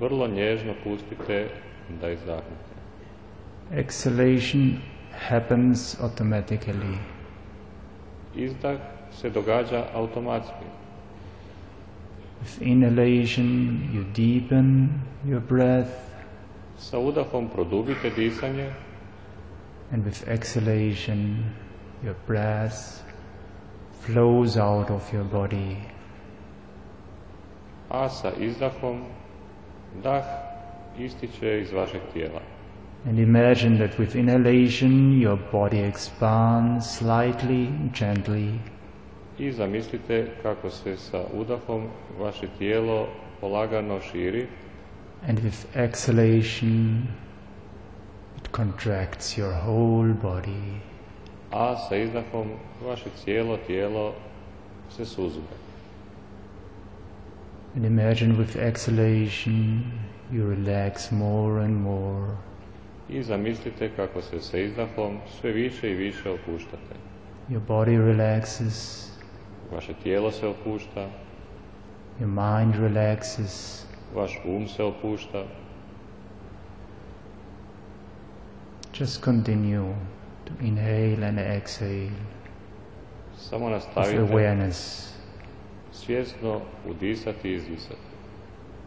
vrlo nježno pustite da izdahnete. Exhalation happens automatically. Izdah se događa automatski. With inhalation, you deepen your breath. Sa udahom produbite disanje, And with exhalation, your breath flows out of your body. a sa izdahom dah ističe iz vašeg tijela. And imagine that with inhalation, your body expands slightly, gently. I zamislite kako se sa udahom vaše tijelo polagano širi, And with exhalation, it contracts your whole body. a sa izdahom vaše cijelo tijelo se suzuje. And imagine with exhalation, you relax more and more. I zamislite kako se sa izdahom sve više i više opuštate. Your body relaxes, Vaše tijelo se opušta, your mind relaxes, vaš um se opušta. just continue to inhale and exhale Samo with nastavite awareness. svjesno udisati i izdisati.